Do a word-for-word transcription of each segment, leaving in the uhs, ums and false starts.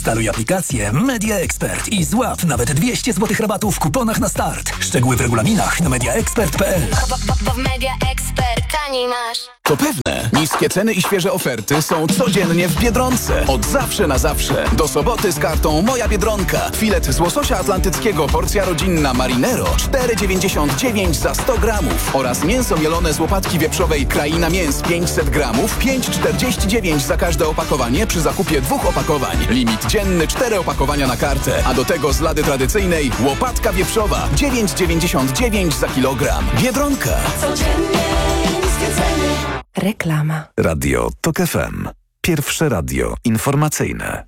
Instaluj aplikację Media Expert i złap nawet dwieście złotych rabatu w kuponach na start. Szczegóły w regulaminach na mediaexpert kropka p l. Bo w Media Expert taniej masz. To pewne. Niskie ceny i świeże oferty są codziennie w Biedronce. Od zawsze na zawsze. Do soboty z kartą Moja Biedronka. Filet z łososia atlantyckiego porcja rodzinna Marinero cztery dziewięćdziesiąt dziewięć za sto gramów. Oraz mięso mielone z łopatki wieprzowej Kraina Mięs pięćset gramów pięć czterdzieści dziewięć za każde opakowanie przy zakupie dwóch opakowań. Limit dzienny cztery opakowania na kartę. A do tego z lady tradycyjnej łopatka wieprzowa dziewięć dziewięćdziesiąt dziewięć za kilogram. Biedronka. Codziennie niskie ceny. Reklama. Radio Tok F M. Pierwsze radio informacyjne.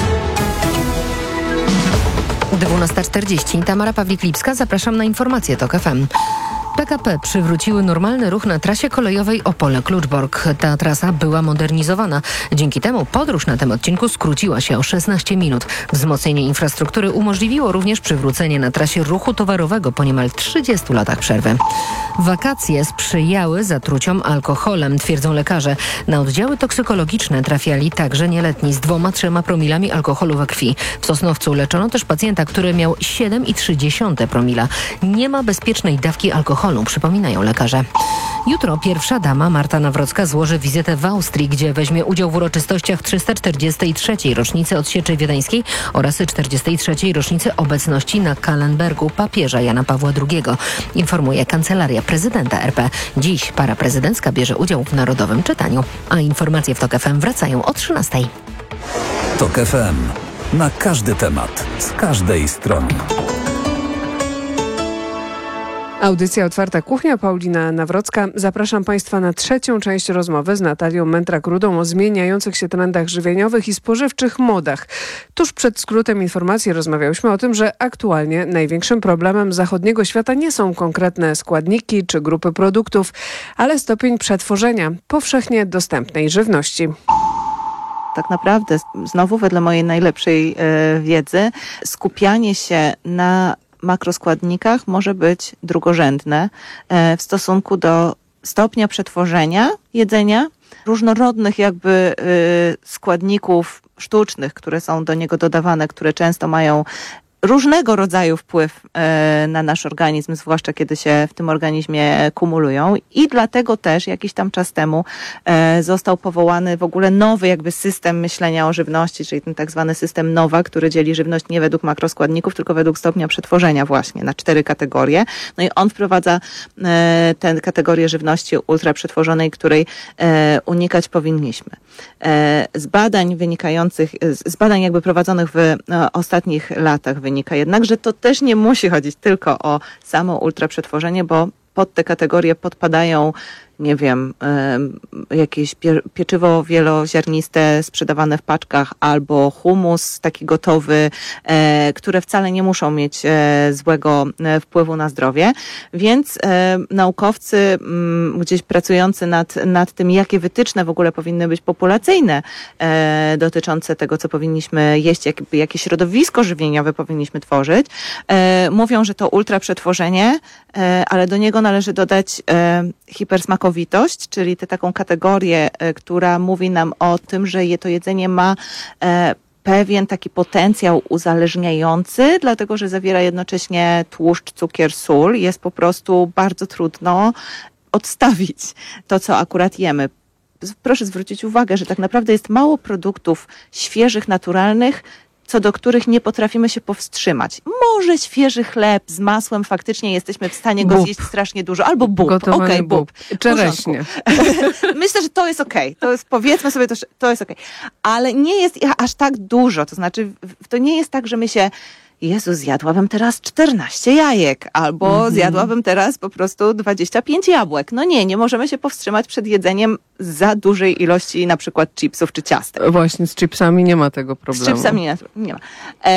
dwunasta czterdzieści. Tamara Pawlik-Lipska. Zapraszam na informacje Tok F M. P K P przywróciły normalny ruch na trasie kolejowej Opole-Kluczbork. Ta trasa była modernizowana. Dzięki temu podróż na tym odcinku skróciła się o szesnaście minut. Wzmocnienie infrastruktury umożliwiło również przywrócenie na trasie ruchu towarowego po niemal trzydziestu latach przerwy. Wakacje sprzyjały zatruciom alkoholem, twierdzą lekarze. Na oddziały toksykologiczne trafiali także nieletni z dwoma, trzema promilami alkoholu we krwi. W Sosnowcu leczono też pacjenta, który miał siedem przecinek trzy promila. Nie ma bezpiecznej dawki alkoholu, przypominają lekarze. Jutro pierwsza dama Marta Nawrocka złoży wizytę w Austrii, gdzie weźmie udział w uroczystościach trzysta czterdziestej trzeciej rocznicy odsieczy wiedeńskiej oraz czterdziestej trzeciej rocznicy obecności na Kallenbergu papieża Jana Pawła drugiego. Informuje Kancelaria Prezydenta R P. Dziś para prezydencka bierze udział w narodowym czytaniu. A informacje w Tok F M wracają o trzynastej. Tok F M. Na każdy temat, z każdej strony. Audycja Otwarta Kuchnia, Paulina Nawrocka. Zapraszam Państwa na trzecią część rozmowy z Natalią Mędrak-Rudą o zmieniających się trendach żywieniowych i spożywczych modach. Tuż przed skrótem informacji rozmawiałyśmy o tym, że aktualnie największym problemem zachodniego świata nie są konkretne składniki czy grupy produktów, ale stopień przetworzenia powszechnie dostępnej żywności. Tak naprawdę, znowu wedle mojej najlepszej e, wiedzy, skupianie się na makroskładnikach może być drugorzędne e, w stosunku do stopnia przetworzenia jedzenia, różnorodnych jakby e, składników sztucznych, które są do niego dodawane, które często mają różnego rodzaju wpływ e, na nasz organizm, zwłaszcza kiedy się w tym organizmie kumulują, i dlatego też jakiś tam czas temu e, został powołany w ogóle nowy jakby system myślenia o żywności, czyli ten tak zwany system NOWA, który dzieli żywność nie według makroskładników, tylko według stopnia przetworzenia właśnie na cztery kategorie. No i on wprowadza e, tę kategorię żywności ultraprzetworzonej, której e, unikać powinniśmy. E, z badań wynikających, z badań jakby prowadzonych w e, ostatnich latach wynika jednak, że to też nie musi chodzić tylko o samo ultraprzetworzenie, bo pod te kategorie podpadają, nie wiem, y, jakieś pie, pieczywo wieloziarniste sprzedawane w paczkach albo humus taki gotowy, e, które wcale nie muszą mieć e, złego e, wpływu na zdrowie. Więc e, naukowcy m, gdzieś pracujący nad, nad tym, jakie wytyczne w ogóle powinny być populacyjne e, dotyczące tego, co powinniśmy jeść, jak, jakie środowisko żywieniowe powinniśmy tworzyć, e, mówią, że to ultraprzetworzenie, e, ale do niego należy dodać e, hipersmakowitość, czyli tę taką kategorię, e, która mówi nam o tym, że je, to jedzenie ma e, pewien taki potencjał uzależniający, dlatego że zawiera jednocześnie tłuszcz, cukier, sól. Jest po prostu bardzo trudno odstawić to, co akurat jemy. Proszę zwrócić uwagę, że tak naprawdę jest mało produktów świeżych, naturalnych, co do których nie potrafimy się powstrzymać. Może świeży chleb z masłem, faktycznie jesteśmy w stanie go bób. zjeść strasznie dużo. Albo bób. Gotowany Okej, bób. bób. Czereśnie. Myślę, że to jest okej. To jest, powiedzmy sobie, to, to jest okej. Ale nie jest aż tak dużo. To znaczy, to nie jest tak, że my się Jezu, zjadłabym teraz czternaście jajek, albo mhm. zjadłabym teraz po prostu dwadzieścia pięć jabłek. No nie, nie możemy się powstrzymać przed jedzeniem za dużej ilości na przykład chipsów czy ciastek. Właśnie, z chipsami nie ma tego problemu. Z chipsami nie, nie ma. E,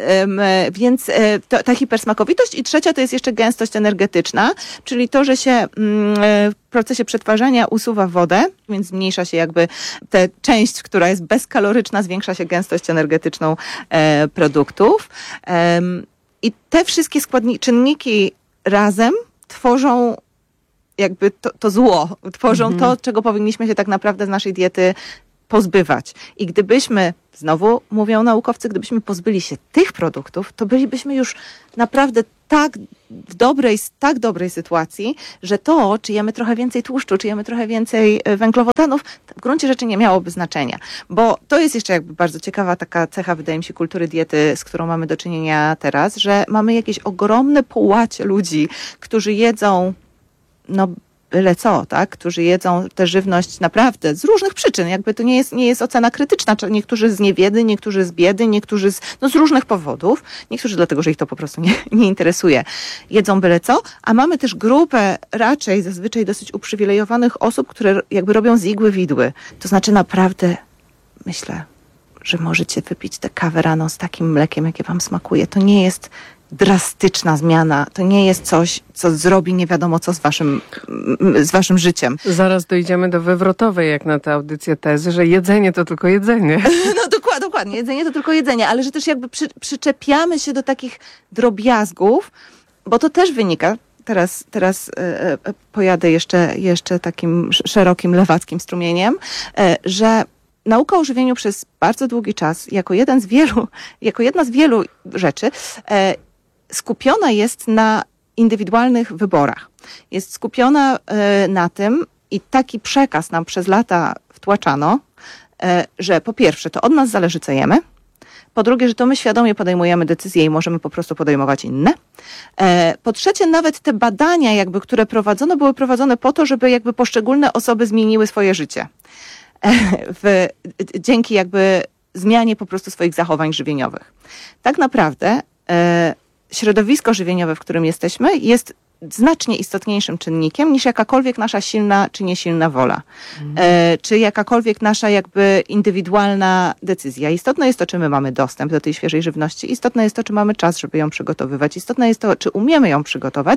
e, więc e, to, ta hipersmakowitość. I trzecia to jest jeszcze gęstość energetyczna, czyli to, że się mm, w procesie przetwarzania usuwa wodę, więc zmniejsza się jakby tę część, która jest bezkaloryczna, zwiększa się gęstość energetyczną e, produktów. E, I te wszystkie składniki, czynniki razem tworzą jakby to, to zło, tworzą mhm. to, czego powinniśmy się tak naprawdę z naszej diety pozbywać. I gdybyśmy, znowu mówią naukowcy, gdybyśmy pozbyli się tych produktów, to bylibyśmy już naprawdę tak w dobrej, tak dobrej sytuacji, że to, czy jemy trochę więcej tłuszczu, czy jemy trochę więcej węglowodanów, w gruncie rzeczy nie miałoby znaczenia. Bo to jest jeszcze jakby bardzo ciekawa taka cecha, wydaje mi się, kultury diety, z którą mamy do czynienia teraz, że mamy jakieś ogromne połacie ludzi, którzy jedzą, no byle co, tak? Którzy jedzą tę żywność naprawdę z różnych przyczyn. Jakby to nie jest, nie jest ocena krytyczna. Niektórzy z niewiedzy, niektórzy z biedy, niektórzy z, no z różnych powodów. Niektórzy dlatego, że ich to po prostu nie, nie interesuje. Jedzą byle co. A mamy też grupę raczej zazwyczaj dosyć uprzywilejowanych osób, które jakby robią z igły widły. To znaczy naprawdę, myślę, że możecie wypić tę kawę rano z takim mlekiem, jakie wam smakuje. To nie jest drastyczna zmiana. To nie jest coś, co zrobi nie wiadomo co z waszym, z waszym życiem. Zaraz dojdziemy do wywrotowej, jak na tę audycję, tezy, że jedzenie to tylko jedzenie. No dokładnie, dokładnie. Jedzenie to tylko jedzenie, ale że też jakby przy, przyczepiamy się do takich drobiazgów, bo to też wynika, teraz, teraz e, pojadę jeszcze, jeszcze takim szerokim lewackim strumieniem, e, że nauka o żywieniu przez bardzo długi czas, jako jeden z wielu, jako jedna z wielu rzeczy, e, skupiona jest na indywidualnych wyborach. Jest skupiona e, na tym i taki przekaz nam przez lata wtłaczano, e, że po pierwsze to od nas zależy co jemy, po drugie, że to my świadomie podejmujemy decyzje i możemy po prostu podejmować inne. E, po trzecie, nawet te badania, jakby, które prowadzono, były prowadzone po to, żeby jakby poszczególne osoby zmieniły swoje życie. E, w, dzięki jakby zmianie po prostu swoich zachowań żywieniowych. Tak naprawdę e, środowisko żywieniowe, w którym jesteśmy, jest znacznie istotniejszym czynnikiem niż jakakolwiek nasza silna czy niesilna wola. Mhm. E, czy jakakolwiek nasza jakby indywidualna decyzja. Istotne jest to, czy my mamy dostęp do tej świeżej żywności. Istotne jest to, czy mamy czas, żeby ją przygotowywać. Istotne jest to, czy umiemy ją przygotować.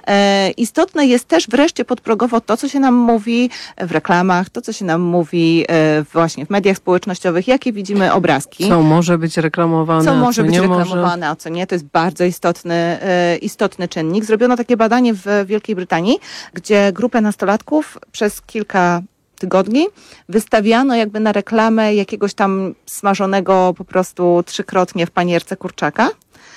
E, istotne jest też wreszcie podprogowo to, co się nam mówi w reklamach, to, co się nam mówi e, właśnie w mediach społecznościowych, jakie widzimy obrazki. Co może być reklamowane, co może co być nie reklamowane, może. a co nie. To jest bardzo istotny, e, istotny czynnik. Zrobiono takie badanie w Wielkiej Brytanii, gdzie grupę nastolatków przez kilka tygodni wystawiano jakby na reklamę jakiegoś tam smażonego po prostu trzykrotnie w panierce kurczaka,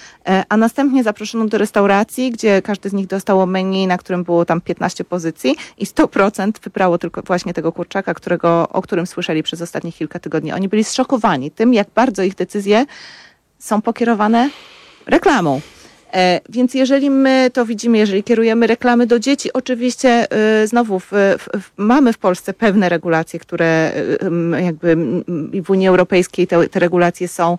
a następnie zaproszono do restauracji, gdzie każdy z nich dostał menu, na którym było tam piętnaście pozycji i sto procent wybrało tylko właśnie tego kurczaka, którego, o którym słyszeli przez ostatnich kilka tygodni. Oni byli zszokowani tym, jak bardzo ich decyzje są pokierowane reklamą. E, więc jeżeli my to widzimy, jeżeli kierujemy reklamy do dzieci, oczywiście y, znowu w, w, w, mamy w Polsce pewne regulacje, które y, jakby y, w Unii Europejskiej te, te regulacje są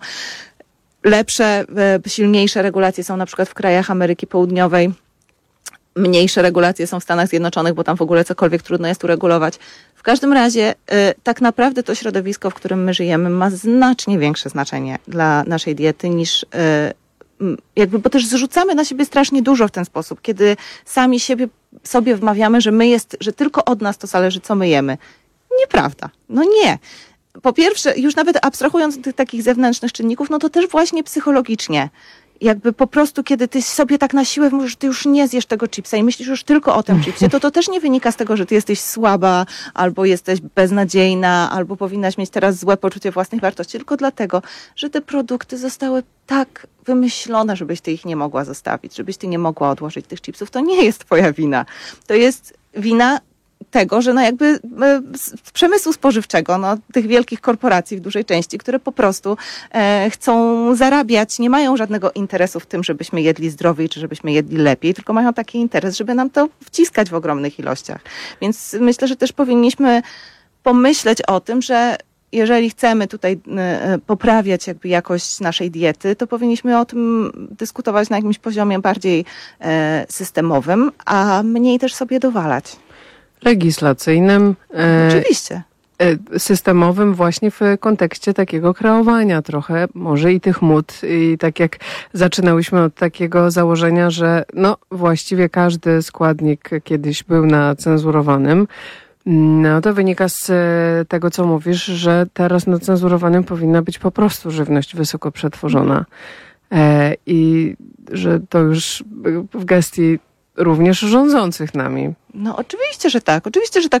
lepsze, y, silniejsze regulacje są na przykład w krajach Ameryki Południowej. Mniejsze regulacje są w Stanach Zjednoczonych, bo tam w ogóle cokolwiek trudno jest uregulować. W każdym razie y, tak naprawdę to środowisko, w którym my żyjemy, ma znacznie większe znaczenie dla naszej diety niż y, jakby, bo też zrzucamy na siebie strasznie dużo w ten sposób, kiedy sami siebie, sobie wmawiamy, że my jest, że tylko od nas to zależy, co my jemy. Nieprawda. No nie. Po pierwsze, już nawet abstrahując od tych takich zewnętrznych czynników, no to też właśnie psychologicznie. Jakby po prostu, kiedy ty sobie tak na siłę mówisz, że ty już nie zjesz tego chipsa i myślisz już tylko o tym chipsie, to to też nie wynika z tego, że ty jesteś słaba, albo jesteś beznadziejna, albo powinnaś mieć teraz złe poczucie własnej wartości, tylko dlatego, że te produkty zostały tak wymyślone, żebyś ty ich nie mogła zostawić, żebyś ty nie mogła odłożyć tych chipsów. To nie jest twoja wina. To jest wina tego, że no jakby z przemysłu spożywczego, no, tych wielkich korporacji w dużej części, które po prostu e, chcą zarabiać, nie mają żadnego interesu w tym, żebyśmy jedli zdrowiej, czy żebyśmy jedli lepiej, tylko mają taki interes, żeby nam to wciskać w ogromnych ilościach. Więc myślę, że też powinniśmy pomyśleć o tym, że jeżeli chcemy tutaj e, poprawiać jakby jakość naszej diety, to powinniśmy o tym dyskutować na jakimś poziomie bardziej e, systemowym, a mniej też sobie dowalać. Legislacyjnym. E, Oczywiście. E, systemowym właśnie w kontekście takiego kreowania trochę, może i tych mód. I tak jak zaczynałyśmy od takiego założenia, że no właściwie każdy składnik kiedyś był na cenzurowanym, no to wynika z tego, co mówisz, że teraz na cenzurowanym powinna być po prostu żywność wysoko przetworzona. E, I że to już w gestii również rządzących nami. No oczywiście, że tak. Oczywiście, że tak.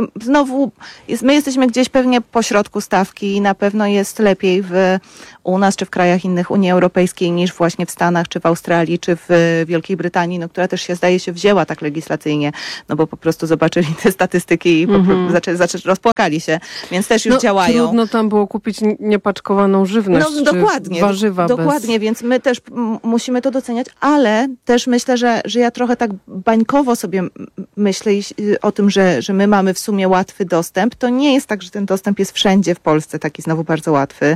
Znowu jest, my jesteśmy gdzieś pewnie po środku stawki i na pewno jest lepiej w, u nas czy w krajach innych Unii Europejskiej niż właśnie w Stanach, czy w Australii, czy w Wielkiej Brytanii, no, która też się zdaje się wzięła tak legislacyjnie, no bo po prostu zobaczyli te statystyki i mm-hmm. po, zaczę, zaczę, rozpłakali się, więc też już no, działają. Trudno tam było kupić niepaczkowaną żywność, no, dokładnie, warzywa Dokładnie, bez... więc my też m- musimy to doceniać, ale też myślę, że, że ja trochę tak bańkowo sobie myślę o tym, że, że my mamy w sumie łatwy dostęp. To nie jest tak, że ten dostęp jest wszędzie w Polsce taki znowu bardzo łatwy.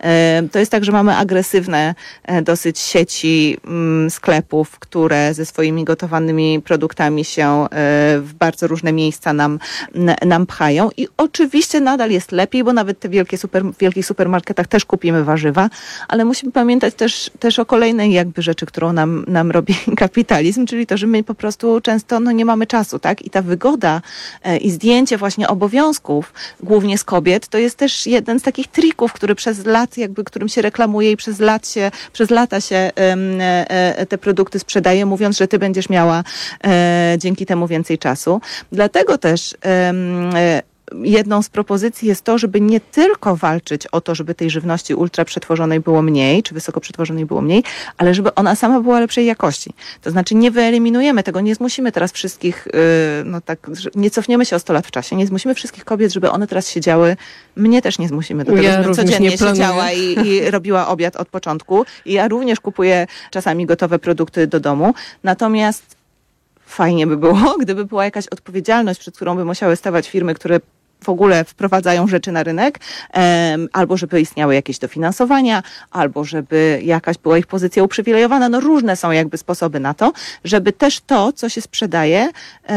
To jest tak, że mamy agresywne dosyć sieci sklepów, które ze swoimi gotowanymi produktami się w bardzo różne miejsca nam, nam pchają i oczywiście nadal jest lepiej, bo nawet te wielkie super, w wielkich supermarketach też kupimy warzywa, ale musimy pamiętać też, też o kolejnej jakby rzeczy, którą nam, nam robi kapitalizm, czyli to, że my po prostu często no, nie mamy czasu, tak? I ta wygoda e, i zdjęcie właśnie obowiązków, głównie z kobiet, to jest też jeden z takich trików, który przez lat, jakby, którym się reklamuje i przez lat się, przez lata się e, e, te produkty sprzedaje, mówiąc, że ty będziesz miała e, dzięki temu więcej czasu. Dlatego też e, e, jedną z propozycji jest to, żeby nie tylko walczyć o to, żeby tej żywności ultra przetworzonej było mniej, czy wysoko przetworzonej było mniej, ale żeby ona sama była lepszej jakości. To znaczy nie wyeliminujemy tego, nie zmusimy teraz wszystkich, no tak, nie cofniemy się o sto lat w czasie, nie zmusimy wszystkich kobiet, żeby one teraz siedziały, mnie też nie zmusimy do tego, ja żebym codziennie nie siedziała i, i robiła obiad od początku. I ja również kupuję czasami gotowe produkty do domu, natomiast fajnie by było, gdyby była jakaś odpowiedzialność, przed którą by musiały stawać firmy, które w ogóle wprowadzają rzeczy na rynek, um, albo żeby istniały jakieś dofinansowania, albo żeby jakaś była ich pozycja uprzywilejowana. No różne są jakby sposoby na to, żeby też to, co się sprzedaje,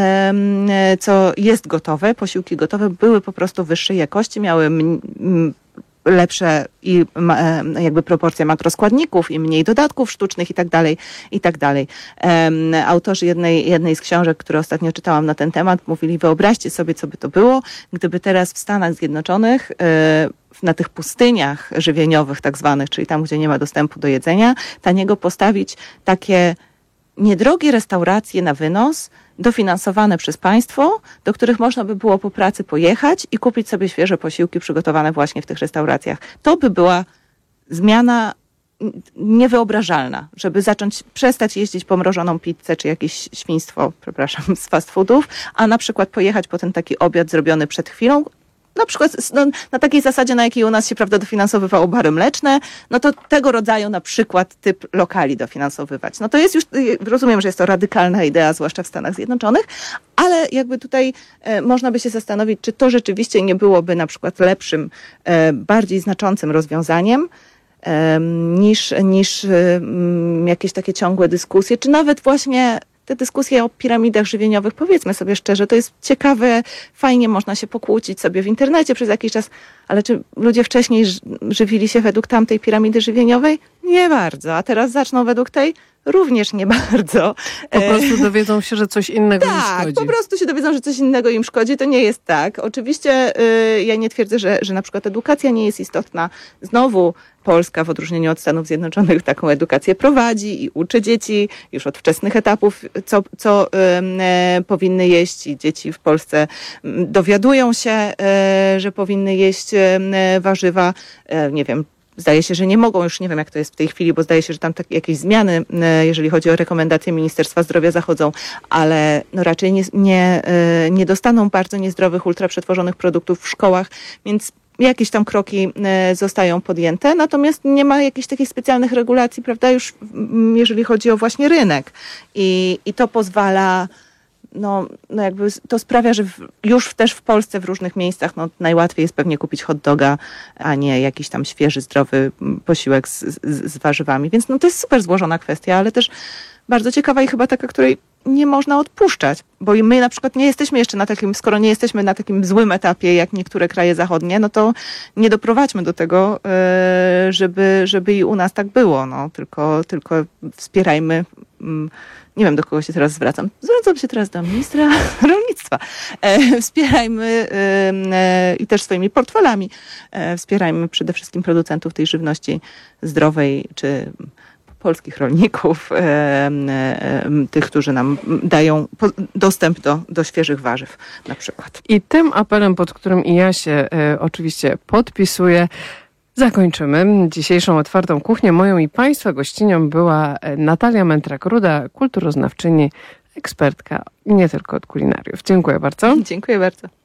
um, co jest gotowe, posiłki gotowe, były po prostu wyższej jakości, miały m- m- lepsze i jakby proporcje makroskładników i mniej dodatków sztucznych i tak dalej, i tak dalej. Um, autorzy jednej, jednej z książek, które ostatnio czytałam na ten temat, mówili, wyobraźcie sobie, co by to było, gdyby teraz w Stanach Zjednoczonych yy, na tych pustyniach żywieniowych tak zwanych, czyli tam, gdzie nie ma dostępu do jedzenia, taniego postawić takie niedrogie restauracje na wynos, dofinansowane przez państwo, do których można by było po pracy pojechać i kupić sobie świeże posiłki przygotowane właśnie w tych restauracjach. To by była zmiana niewyobrażalna, żeby zacząć, przestać jeździć po mrożoną pizzę czy jakieś świństwo, przepraszam, z fast foodów, a na przykład pojechać po ten taki obiad zrobiony przed chwilą, na przykład no, na takiej zasadzie, na jakiej u nas się, prawda, dofinansowywało bary mleczne, no to tego rodzaju na przykład typ lokali dofinansowywać. No to jest już, rozumiem, że jest to radykalna idea, zwłaszcza w Stanach Zjednoczonych, ale jakby tutaj e, można by się zastanowić, czy to rzeczywiście nie byłoby na przykład lepszym, e, bardziej znaczącym rozwiązaniem, e, niż, niż e, jakieś takie ciągłe dyskusje, czy nawet właśnie te dyskusje o piramidach żywieniowych, powiedzmy sobie szczerze, to jest ciekawe, fajnie można się pokłócić sobie w internecie przez jakiś czas, ale czy ludzie wcześniej żywili się według tamtej piramidy żywieniowej? Nie bardzo, a teraz zaczną według tej? Również nie bardzo. Po prostu dowiedzą się, że coś innego tak, im szkodzi. Tak, po prostu się dowiedzą, że coś innego im szkodzi. To nie jest tak. Oczywiście y, ja nie twierdzę, że, że na przykład edukacja nie jest istotna. Znowu Polska w odróżnieniu od Stanów Zjednoczonych taką edukację prowadzi i uczy dzieci już od wczesnych etapów, co, co y, y, powinny jeść. I dzieci w Polsce dowiadują się, y, że powinny jeść y, warzywa. Y, nie wiem, zdaje się, że nie mogą, już nie wiem jak to jest w tej chwili, bo zdaje się, że tam takie jakieś zmiany, jeżeli chodzi o rekomendacje Ministerstwa Zdrowia zachodzą, ale no raczej nie, nie, nie dostaną bardzo niezdrowych, ultraprzetworzonych produktów w szkołach, więc jakieś tam kroki zostają podjęte, natomiast nie ma jakichś takich specjalnych regulacji, prawda, już jeżeli chodzi o właśnie rynek. I, i to pozwala No, no jakby to sprawia, że w, już też w Polsce w różnych miejscach no, najłatwiej jest pewnie kupić hot doga, a nie jakiś tam świeży, zdrowy posiłek z, z, z warzywami. Więc no, to jest super złożona kwestia, ale też bardzo ciekawa i chyba taka, której nie można odpuszczać. Bo my na przykład nie jesteśmy jeszcze na takim, skoro nie jesteśmy na takim złym etapie jak niektóre kraje zachodnie, no to nie doprowadźmy do tego, żeby, żeby i u nas tak było. No, tylko, tylko wspierajmy. Nie wiem, do kogo się teraz zwracam. Zwracam się teraz do ministra rolnictwa. E, wspierajmy e, i też swoimi portfelami e, wspierajmy przede wszystkim producentów tej żywności zdrowej, czy polskich rolników, e, e, tych, którzy nam dają po, dostęp do, do świeżych warzyw na przykład. I tym apelem, pod którym i ja się e, oczywiście podpisuję, zakończymy dzisiejszą Otwartą Kuchnię. Moją i Państwa gościnią była Natalia Mętrak-Ruda, kulturoznawczyni, ekspertka nie tylko od kulinariów. Dziękuję bardzo. Dziękuję bardzo.